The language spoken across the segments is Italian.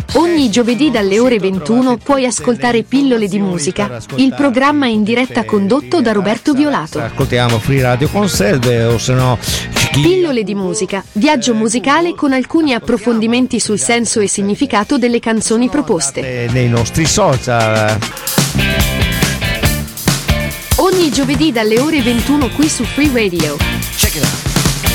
Ogni giovedì dalle ore 21 puoi ascoltare Pillole di musica, il programma in diretta condotto da Roberto Violato. Ascoltiamo Free Radio con Selve o se no Pillole di musica, viaggio musicale con alcuni approfondimenti sul senso e significato delle canzoni proposte. Nei nostri social. Ogni giovedì dalle ore 21 qui su Free Radio. Check it out.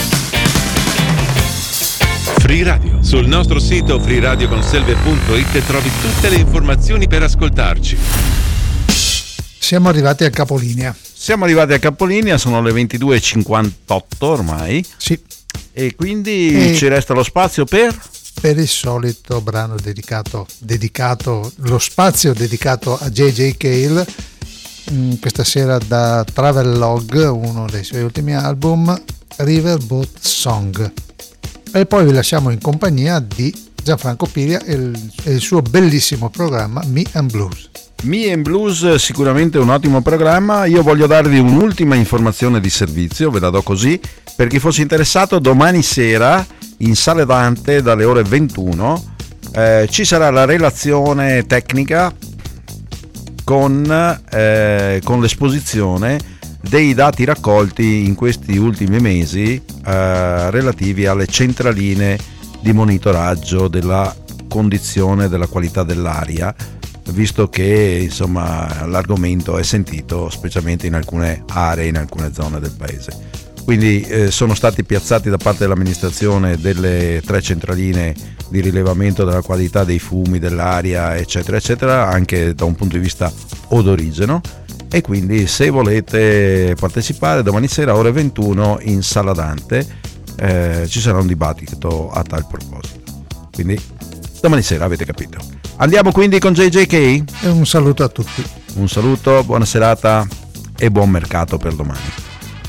Free Radio. Sul nostro sito freeradioconselve.it trovi tutte le informazioni per ascoltarci. Siamo arrivati al capolinea. Sono le 22:58 ormai. Sì. E quindi ci resta lo spazio per il solito brano dedicato lo spazio dedicato a J.J. Cale, questa sera da Travelogue, uno dei suoi ultimi album, Riverboat Song. E poi vi lasciamo in compagnia di Gianfranco Piria e il suo bellissimo programma Me and Blues. Me and Blues, sicuramente un ottimo programma. Io voglio darvi un'ultima informazione di servizio, ve la do così, per chi fosse interessato. Domani sera in Sale Dante dalle ore 21 ci sarà la relazione tecnica con l'esposizione dei dati raccolti in questi ultimi mesi relativi alle centraline di monitoraggio della condizione della qualità dell'aria, visto che insomma l'argomento è sentito specialmente in alcune aree, in alcune zone del paese. Quindi sono stati piazzati da parte dell'amministrazione delle 3 centraline di rilevamento della qualità dei fumi, dell'aria, eccetera eccetera, anche da un punto di vista odorigeno. E quindi se volete partecipare domani sera ore 21 in Sala Dante ci sarà un dibattito a tal proposito. Quindi domani sera, avete capito. Andiamo quindi con JJK e un saluto a tutti. Un saluto, buona serata e buon mercato per domani.